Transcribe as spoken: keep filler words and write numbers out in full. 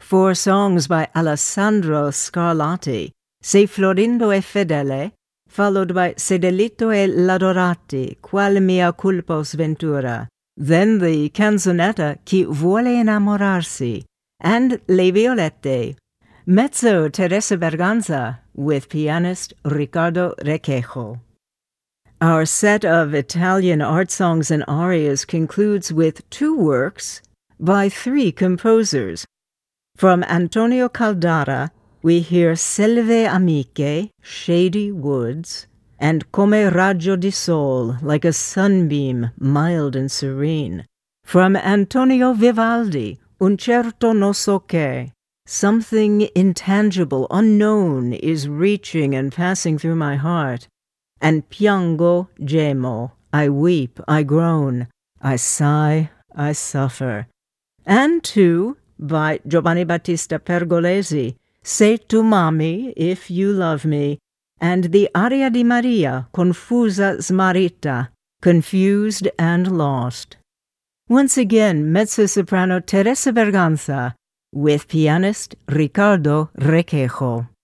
four songs by Alessandro Scarlatti, Se Florindo e Fedele, followed by Se delitto e l'adorati, Qual mia culpos ventura, then the canzonetta Chi vuole innamorarsi, and Le Violette, mezzo Teresa Berganza, with pianist Riccardo Requejo. Our set of Italian art songs and arias concludes with two works by three composers. From Antonio Caldara, we hear Selve Amiche, Shady Woods, and Come Raggio di Sol, like a sunbeam, mild and serene. From Antonio Vivaldi, Un certo non so che, something intangible, unknown, is reaching and passing through my heart. And Piango, gemo, I weep, I groan, I sigh, I suffer. And two, by Giovanni Battista Pergolesi, Se tu m'ami, if you love me, and the Aria di Maria, Confusa smarrita, confused and lost. Once again, mezzo-soprano Teresa Berganza, with pianist Riccardo Requejo.